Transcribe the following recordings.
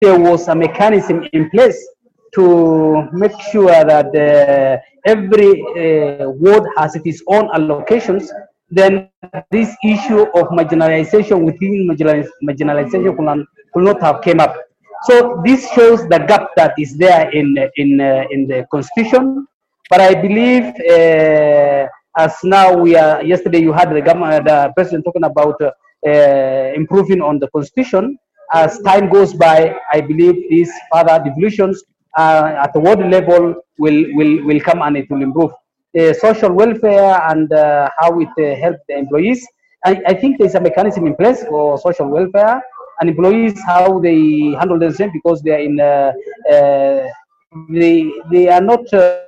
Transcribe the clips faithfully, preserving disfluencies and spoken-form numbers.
there was a mechanism in place to make sure that uh, every uh, ward has its own allocations, then this issue of marginalization within marginaliz marginalization could not, could not have came up. So this shows the gap that is there in in uh, in the constitution. But I believe, uh, as now we are, yesterday you had the government, the president talking about uh, uh, improving on the constitution. As time goes by, I believe these further devolutions uh, at the world level will, will, will come and it will improve. The social welfare and uh, how it uh, helps the employees. I, I think there's a mechanism in place for social welfare and employees, how they handle themselves, because they are in, uh, uh, they, they are not,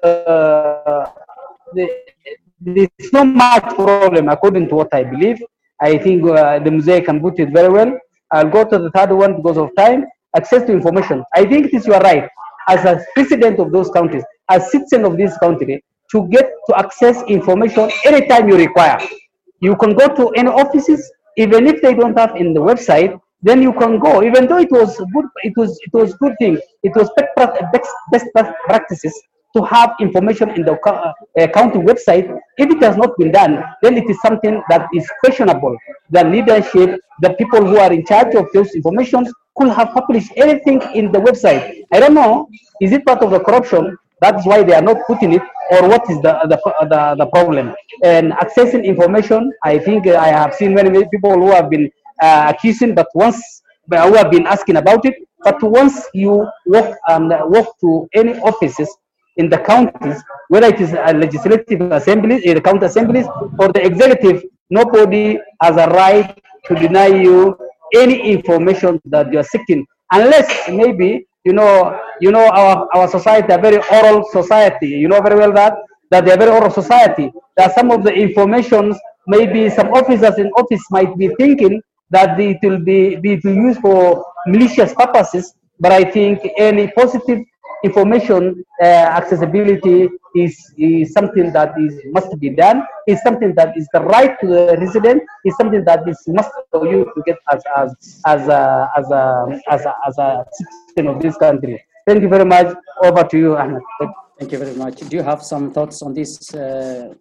uh, they, there's not much problem according to what I believe. I think uh, the mosaic can put it very well. I'll go to the third one because of time. Access to information. I think this you are right. As a president of those countries, as citizen of this country, to get to access information anytime you require. You can go to any offices, even if they don't have in the website, then you can go. Even though it was good, it was it was good thing. It was best best practices to have information in the uh, county website. If it has not been done, then it is something that is questionable. The leadership, the people who are in charge of those information could have published anything in the website. I don't know, is it part of the corruption? That's why they are not putting it, or what is the, the, the, the problem? And accessing information, I think uh, I have seen many, many people who have been uh, accusing, but once, who have been asking about it, but once you walk and um, walk to any offices in the counties, whether it is a legislative assembly, the county assemblies, or the executive, nobody has a right to deny you any information that you are seeking, unless maybe you know, you know our our society, a very oral society. You know very well that that they are very oral society. That some of the informations, maybe some officers in office might be thinking that it will be be used for malicious purposes. But I think any positive information uh, accessibility is, is something that is must be done. It's something that is the right to the resident. It's something that is must for you to get as as as a as a as a, as a citizen of this country. Thank you very much. Over to you, Ahmed. Thank you very much. Do you have some thoughts on this, uh,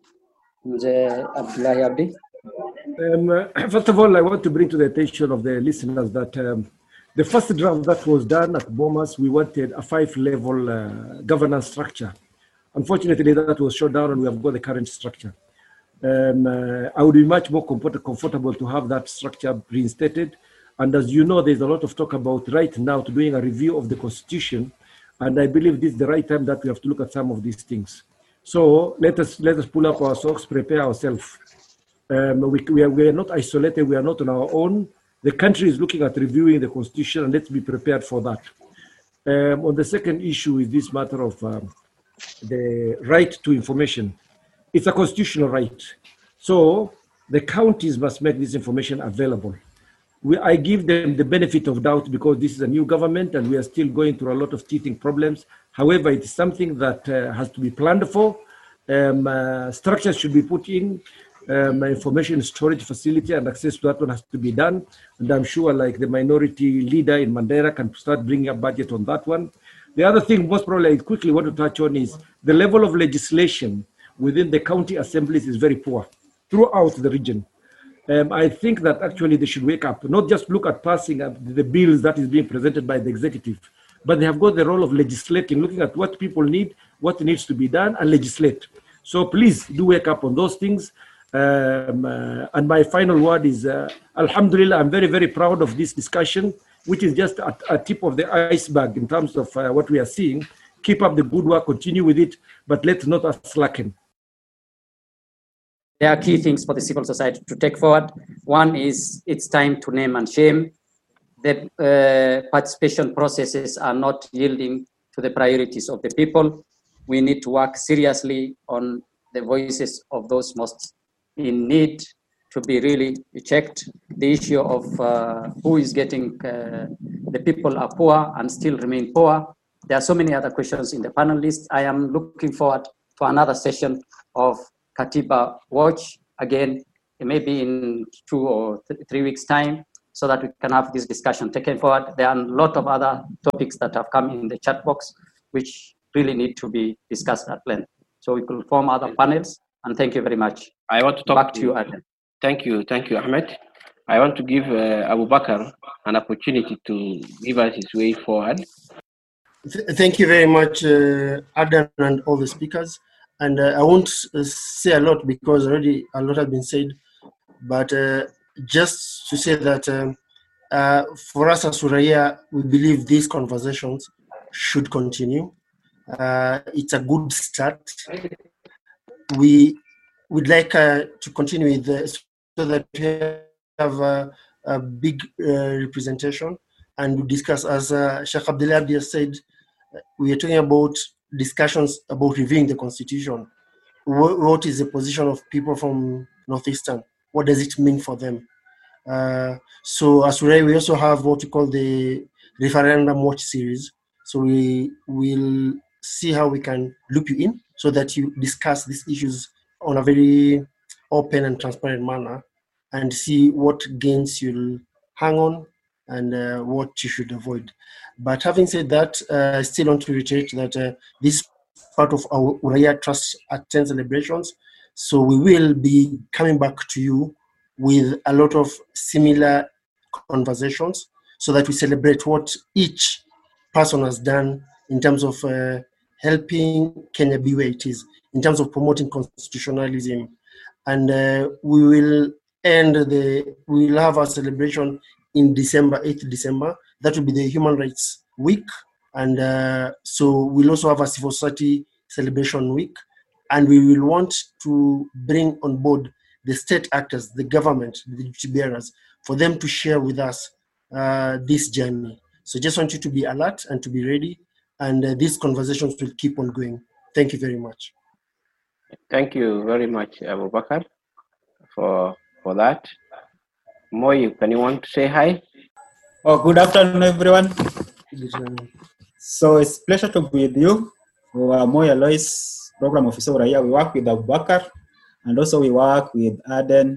Abdullahi Abdi? Um, uh, first of all, I want to bring to the attention of the listeners that. Um, The first draft that was done at Bomas, we wanted a five-level uh, governance structure. Unfortunately, that was shut down and we have got the current structure. Um, uh, I would be much more comfort comfortable to have that structure reinstated. And as you know, there's a lot of talk about right now to doing a review of the Constitution. And I believe this is the right time that we have to look at some of these things. So let us, let us pull up our socks, prepare ourselves. Um, we, we, are, we are not isolated, we are not on our own. The country is looking at reviewing the Constitution, and let's be prepared for that. Um, on the second issue is this matter of um, the right to information. It's a constitutional right. So the counties must make this information available. We, I give them the benefit of doubt because this is a new government and we are still going through a lot of teething problems. However, it is something that uh, has to be planned for. Um, uh, structures should be put in. Um, information storage facility and access to that one has to be done. And I'm sure like the minority leader in Mandera can start bringing a budget on that one. The other thing most probably I quickly want to touch on is the level of legislation within the county assemblies is very poor throughout the region. Um, I think that actually they should wake up, not just look at passing the bills that is being presented by the executive, but they have got the role of legislating, looking at what people need, what needs to be done and legislate. So please do wake up on those things. Um, uh, and my final word is, uh, Alhamdulillah, I'm very, very proud of this discussion, which is just a, a tip of the iceberg in terms of uh, what we are seeing. Keep up the good work, continue with it, but let's not slacken. There are key things for the civil society to take forward. One is it's time to name and shame. The uh, participation processes are not yielding to the priorities of the people. We need to work seriously on the voices of those most in need to be really checked. The issue of uh, who is getting, uh, the people are poor and still remain poor. There are so many other questions in the panel list. I am looking forward to another session of Katiba Watch, again, maybe in two or th three weeks' time, so that we can have this discussion taken forward. There are a lot of other topics that have come in the chat box, which really need to be discussed at length. So we could form other panels, and thank you very much. I want to talk Back to to you, Adam. Thank you, thank you, Ahmed. I want to give uh, Abu Bakr an opportunity to give us his way forward. Th- thank you very much, uh, Adam, and all the speakers. And uh, I won't uh, say a lot because already a lot has been said, but uh, just to say that um, uh, for us as Suraya, we believe these conversations should continue. Uh, it's a good start. We would like uh, to continue with the, so that we have a, a big uh, representation and we discuss, as uh, Sheikh Abdullah Abdi has said, we are talking about discussions about reviewing the constitution. What, what is the position of people from Northeastern? What does it mean for them? Uh, so as we we also have what we call the referendum watch series. So we will see how we can loop you in so that you discuss these issues on a very open and transparent manner and see what gains you'll hang on and uh, what you should avoid. But having said that, uh, I still want to reiterate that uh, this part of our Uraya Trust at ten celebrations. So we will be coming back to you with a lot of similar conversations so that we celebrate what each person has done in terms of uh, helping Kenya be where it is, in terms of promoting constitutionalism. And uh, we will end the, we will have a celebration in December, eighth of December. That will be the Human Rights Week. And uh, so we'll also have a civil society celebration week. And we will want to bring on board the state actors, the government, the duty bearers, for them to share with us uh, this journey. So just want you to be alert and to be ready. And uh, these conversations will keep on going. Thank you very much. Thank you very much, Abu Bakr, for, for that. Moy, can you want to say hi? Oh, good afternoon, everyone. Good, um, So it's a pleasure to be with you. We are Moy Alois, Program Officer Uraya. We work with Abu Bakr, and also we work with Aden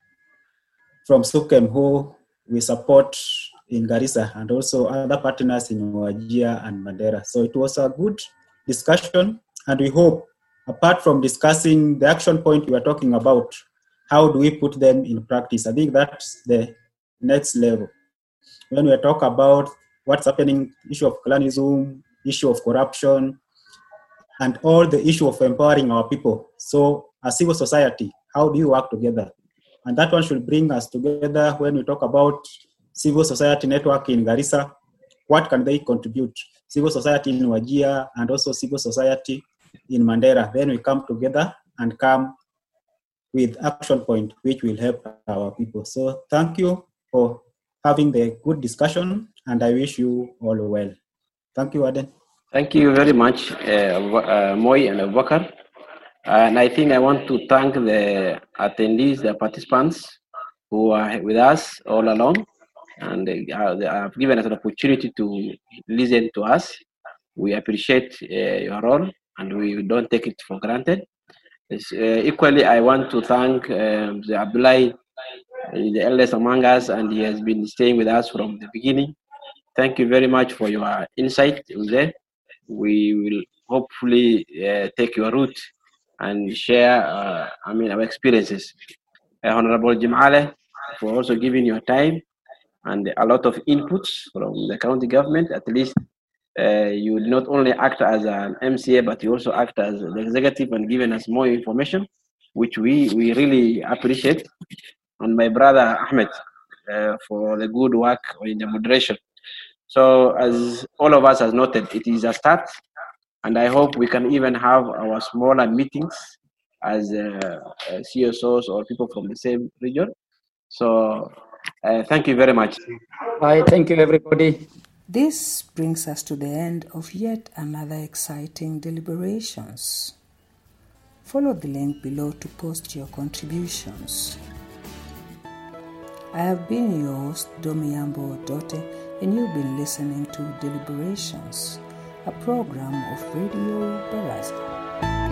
from Sukem, who we support in Garissa, and also other partners in Wajir and Mandera. So it was a good discussion, and we hope, apart from discussing the action point we are talking about, how do we put them in practice? I think that's the next level. When we talk about what's happening, issue of clanism, issue of corruption, and all the issue of empowering our people. So as civil society, how do you work together? And that one should bring us together when we talk about civil society network in Garissa. What can they contribute? Civil society in Wajir and also civil society in Mandera. Then we come together and come with action point which will help our people. So thank you for having the good discussion, and I wish you all well. Thank you, Aden. Thank you very much, uh, uh, Moy and Abu Bakr. And I think I want to thank the attendees, the participants who are with us all along, and they, uh, they have given us an opportunity to listen to us. We appreciate uh, your role, and we don't take it for granted. Uh, equally, I want to thank um, the Abdullah, the eldest among us, and he has been staying with us from the beginning. Thank you very much for your insight, Uze. We will hopefully uh, take your route and share, uh, I mean, our experiences. Uh, Honorable Jimale, for also giving your time and a lot of inputs from the county government. At least uh, you will not only act as an M C A, but you also act as the executive and giving us more information, which we, we really appreciate. And my brother Ahmed uh, for the good work in the moderation. So as all of us has noted, it is a start, and I hope we can even have our smaller meetings as uh, uh, C S Os or people from the same region. So uh, thank you very much. Bye. Thank you, everybody. This brings us to the end of yet another exciting deliberations. Follow the link below to post your contributions. I have been your host, Domiyambo Odote, and you've been listening to Deliberations, a program of Radio Baraza.